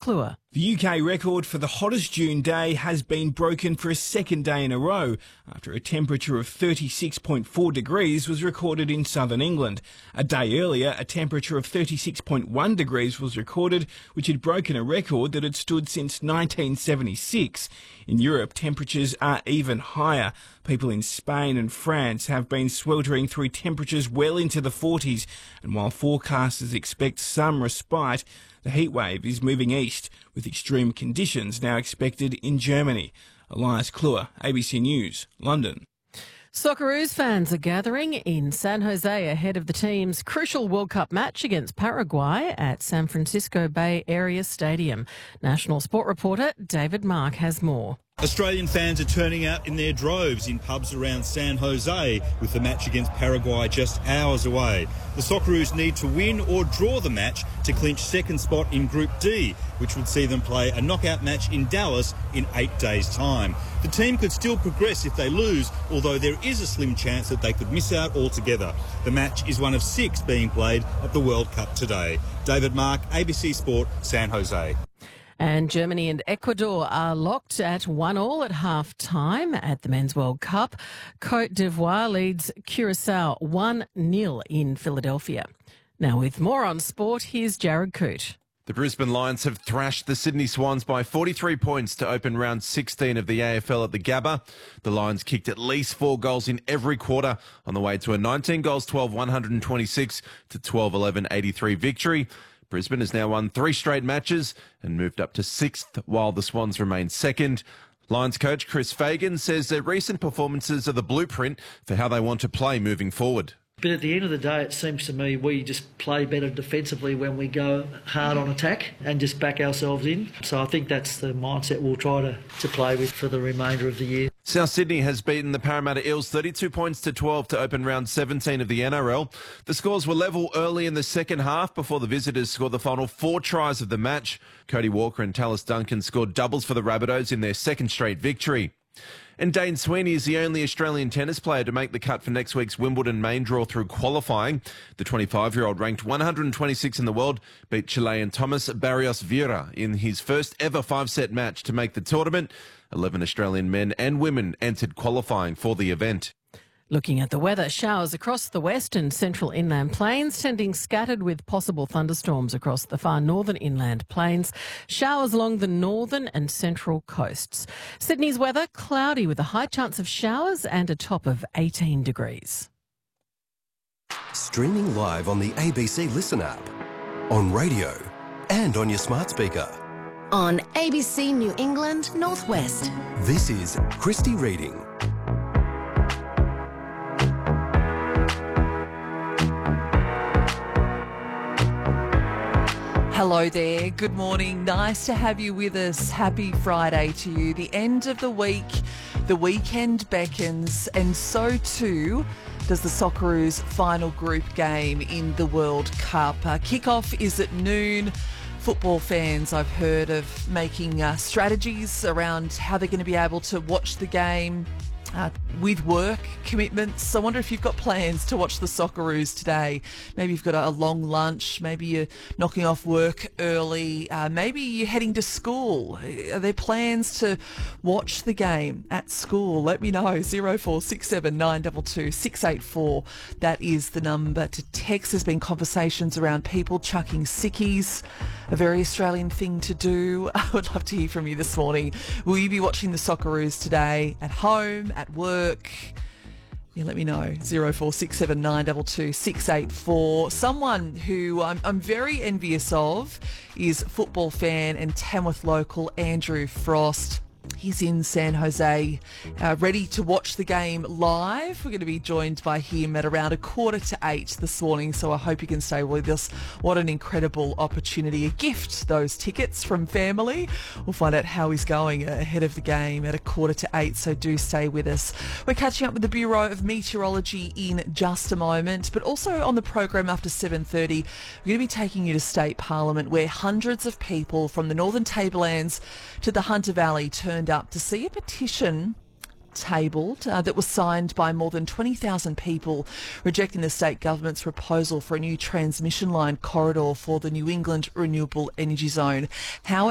Cluer. The UK record for the hottest June day has been broken for a second day in a row after a temperature of 36.4 degrees was recorded in southern England. A day earlier, a temperature of 36.1 degrees was recorded, which had broken a record that had stood since 1976. In Europe, temperatures are even higher. People in Spain and France have been sweltering through temperatures well into the 40s, and while forecasters expect some respite, the heatwave is moving east, with extreme conditions now expected in Germany. Elias Cluer, ABC News, London. Socceroos fans are gathering in San Jose ahead of the team's crucial World Cup match against Paraguay at San Francisco Bay Area Stadium. National Sport reporter David Mark has more. Australian fans are turning out in their droves in pubs around San Jose, with the match against Paraguay just hours away. The Socceroos need to win or draw the match to clinch second spot in Group D, which would see them play a knockout match in Dallas in 8 days' time. The team could still progress if they lose, although there is a slim chance that they could miss out altogether. The match is one of 6 being played at the World Cup today. David Mark, ABC Sport, San Jose. And Germany and Ecuador are locked at 1-1 at half-time at the Men's World Cup. Côte d'Ivoire leads Curaçao 1-0 in Philadelphia. Now with more on sport, here's Jared Coote. The Brisbane Lions have thrashed the Sydney Swans by 43 points to open round 16 of the AFL at the Gabba. The Lions kicked at least 4 goals in every quarter on the way to a 19 goals 12 126 to 12-11 83 victory. Brisbane has now won 3 straight matches and moved up to 6th, while the Swans remain second. Lions coach Chris Fagan says their recent performances are the blueprint for how they want to play moving forward. But at the end of the day, it seems to me we just play better defensively when we go hard on attack and just back ourselves in. So I think that's the mindset we'll try to play with for the remainder of the year. South Sydney has beaten the Parramatta Eels 32 points to 12 to open round 17 of the NRL. The scores were level early in the second half before the visitors scored the final 4 tries of the match. Cody Walker and Tallis Duncan scored doubles for the Rabbitohs in their second straight victory. And Dane Sweeney is the only Australian tennis player to make the cut for next week's Wimbledon main draw through qualifying. The 25-year-old, ranked 126 in the world, beat Chilean Thomas Barrios Vieira in his first ever 5-set match to make the tournament. 11 Australian men and women entered qualifying for the event. Looking at the weather, showers across the west and central inland plains, tending scattered with possible thunderstorms across the far northern inland plains. Showers along the northern and central coasts. Sydney's weather, cloudy with a high chance of showers and a top of 18 degrees. Streaming live on the ABC Listen app, on radio and on your smart speaker. On ABC New England Northwest. This is Christy Reading. Hello there. Good morning. Nice to have you with us. Happy Friday to you. The end of the week, the weekend beckons, and so too does the Socceroos' final group game in the World Cup. Kickoff is at noon. Football fans, I've heard of making strategies around how they're going to be able to watch the game with work commitments. I wonder if you've got plans to watch the Socceroos today. Maybe you've got a long lunch. Maybe you're knocking off work early. Maybe you're heading to school. Are there plans to watch the game at school? Let me know. 0467 922 684. That is the number to text. There's been conversations around people chucking sickies, a very Australian thing to do. I would love to hear from you this morning. Will you be watching the Socceroos today at home, at work? Yeah, let me know. 0467 922 684. Someone who I'm very envious of is football fan and Tamworth local Andrew Frost. He's in San Jose, ready to watch the game live. We're going to be joined by him at around 7:45 this morning, so I hope you can stay with us. What an incredible opportunity. A gift, those tickets from family. We'll find out how he's going ahead of the game at 7:45, so do stay with us. We're catching up with the Bureau of Meteorology in just a moment, but also on the program after 7:30, we're going to be taking you to State Parliament, where hundreds of people from the Northern Tablelands to the Hunter Valley turned up to see a petition tabled that was signed by more than 20,000 people rejecting the state government's proposal for a new transmission line corridor for the New England Renewable Energy Zone. How